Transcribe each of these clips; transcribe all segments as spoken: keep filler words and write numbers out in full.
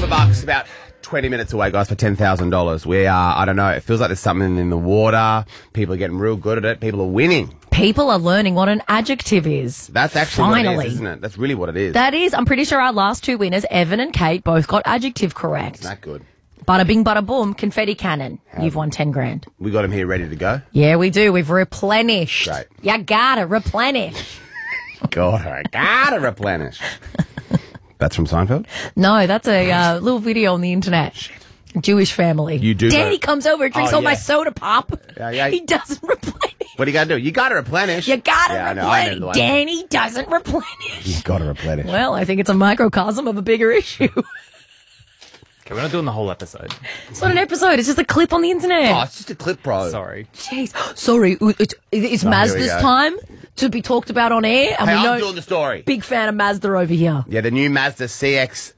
bucks, about twenty minutes away, guys, for ten thousand dollars. We are, I don't know, it feels like there's something in the water. People are getting real good at it. People are winning. People are learning what an adjective is. That's actually Finally. what it is, isn't it? That's really what it is. That is. I'm pretty sure our last two winners, Evan and Kate, both got adjective correct. Isn't that good? Bada bing, bada boom, confetti cannon. How You've won ten grand. We got him here ready to go. Yeah, we do. We've replenished. Great. You gotta replenish. God, I gotta replenish. That's from Seinfeld? No, that's a uh, little video on the internet. Shit. Jewish family. You do Daddy know- comes over, drinks Oh, all my yeah. soda pop. Yeah, yeah. He doesn't replenish. What do you gotta do? You gotta replenish. You gotta Yeah, I know, I know the replenish. one. Danny doesn't replenish. You gotta replenish. Well, I think it's a microcosm of a bigger issue. Okay, we're not doing the whole episode. It's not an episode. It's just a clip on the internet. Oh, it's just a clip, bro. Sorry. Jeez. Sorry. It's, it's Oh, here we Mazda's go. time to be talked about on air. And Hey, we know I'm doing the story. big fan of Mazda over here. Yeah, the new Mazda C X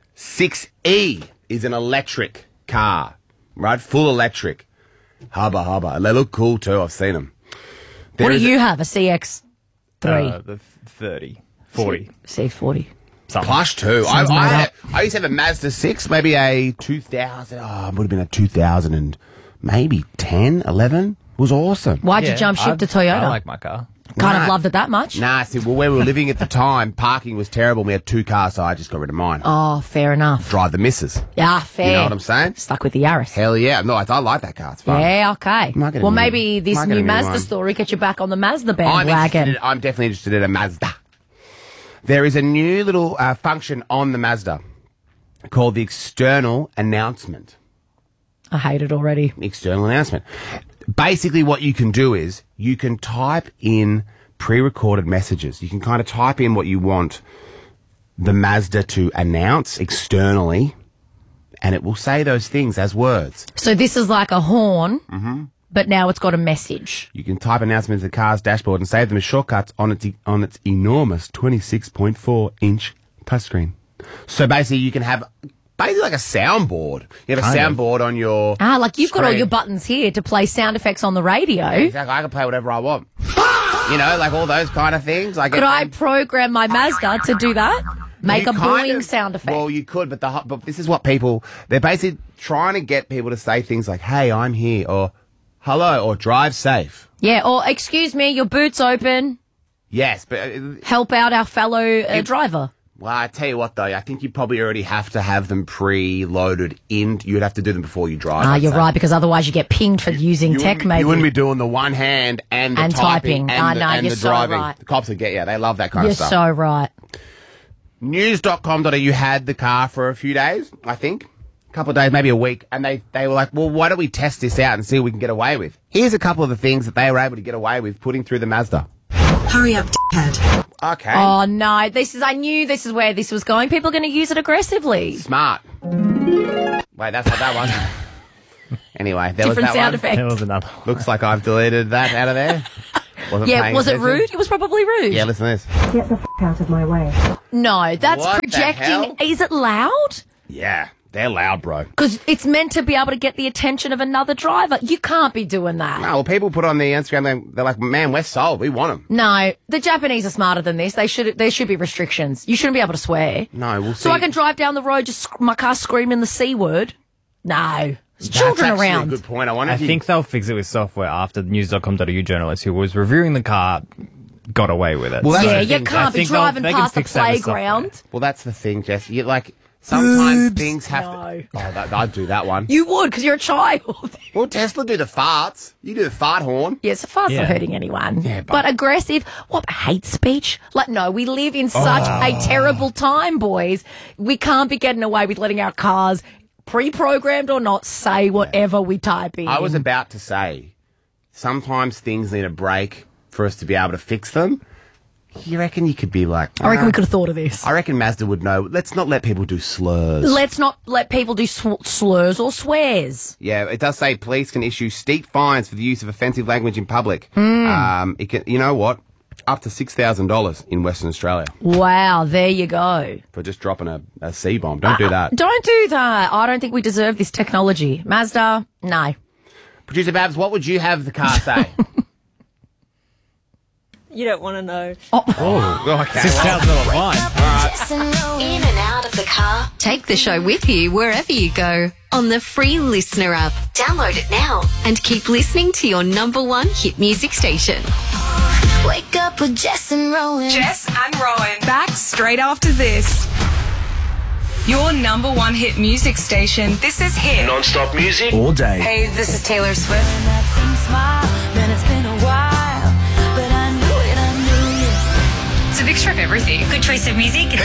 six E is an electric car, right? Full electric. Hubba hubba. They look cool too. I've seen them. What do you have? A C X three? Uh, the thirty, forty. C forty. Something. Plush too. I, Sounds I, made had, up. I used to have a Mazda six, maybe a two thousand. Oh, it would have been a two thousand and maybe ten, eleven. It was awesome. Why'd you Yeah, jump ship I- to Toyota? I like my car. kind Nah. of loved it that much? Nah, see, well, where we were living at the time, parking was terrible. We had two cars, so I just got rid of mine. Oh, fair enough. Drive the missus. Yeah, fair. You know what I'm saying? Stuck with the Yaris. Hell yeah. No, I, I like that car. It's fun. Yeah, okay. Might get a Well, new- maybe this might get a new new Mazda one. story gets you back on the Mazda I'm, interested bandwagon. in, I'm definitely interested in a Mazda. There is a new little uh, function on the Mazda called the external announcement. I hate it already. External announcement. Basically, what you can do is you can type in pre-recorded messages. You can kind of type in what you want the Mazda to announce externally, and it will say those things as words. So this is like a horn, but now it's got a message. You can type announcements to the car's dashboard and save them as shortcuts on its on its enormous twenty-six point four inch touchscreen. So basically, you can have basically like a soundboard. You have a Kind of. soundboard on your Ah, like you've got all screen. your buttons here to play sound effects on the radio. Exactly. I can play whatever I want. You know, like all those kind of things. Like Could I program my Mazda to do that? Make You a kind boing of- sound effect. Well, you could, but the ho- but this is what people they're basically trying to get people to say things like, "Hey, I'm here," or "Hello," or "Drive safe." yeah, or excuse me, your boot's open. Yes, but uh, Help out our fellow uh, driver. well, I tell you what though, I think you probably already have to have them pre-loaded in. You'd have to do them before you drive. Ah, I'd you're say. right, because otherwise you get pinged for using You tech, wouldn't- maybe. You wouldn't be doing the one hand and the And typing, typing. and Ah, the, no, and you're the so driving. right. The cops would get yeah, they love that kind You're of stuff. so right. news dot com dot a u had the car for a few days, I think. A couple of days, maybe a week. And they, they were like, well, why don't we test this out and see what we can get away with? Here's a couple of the things that they were able to get away with putting through the Mazda. Hurry up, dickhead. Okay. Oh no, this is I knew this is where this was going. People are going to use it aggressively. Smart. Wait, that's not that one. Anyway, there Different was that sound one. effect. There was another. Looks like I've deleted that out of there. Wasn't Yeah, paying was it attention. rude? It was probably rude. Yeah, listen to this. Get the f*** out of my way. No, that's What the projecting. hell? Is it loud? Yeah, they're loud, bro. Because it's meant to be able to get the attention of another driver. You can't be doing that. No, well, people put on the Instagram, they- they're like, man, we're sold. We want them. No, the Japanese are smarter than this. They should. There should be restrictions. You shouldn't be able to swear. No, we'll see. So I can drive down the road, just sc- my car screaming the c word. No, there's That's children actually around. a good point. I wonder I if you- think they'll fix it with software after the news dot com dot a u journalist who was reviewing the car got away with it. Well, that's Yeah, the you thing, can't I be think they'll- driving they can past the fix that with software. playground. Well, that's the thing, Jess. You like sometimes Oops. things have No. to. Oh, that, I'd do that one. You would, because you're a child. Well, Tesla do the farts. You do the fart horn. Yes, so far Yeah. not hurting anyone. Yeah, but- but, aggressive. What, hate speech? Like, no, we live in such Oh. a terrible time, boys. We can't be getting away with letting our cars, pre-programmed or not, say whatever we type in. I was about to say, sometimes things need a break for us to be able to fix them. You reckon you could be like? I reckon "Ah." we could have thought of this. I reckon Mazda would know. Let's not let people do slurs. Let's not let people do sw- slurs or swears. Yeah, it does say police can issue steep fines for the use of offensive language in public. Hmm. Um, it can, you know what? Up to six thousand dollars in Western Australia Wow, there you go. for just dropping a, a C bomb. Don't do that. Don't do that. I don't think we deserve this technology. Mazda, no. Producer Babs, what would you have the car say? You don't want to know. Oh, okay. This sounds a little fine. In and out of the car. Take the show with you wherever you go on the free Listener app. Download it now and keep listening to your number one hit music station. Wake up with Jess and Rowan. Jess and Rowan. Back straight after this. Your number one hit music station. This is Hit. Non-stop music all day. Hey, this is Taylor Swift. It's a mixture of everything. Good choice of music.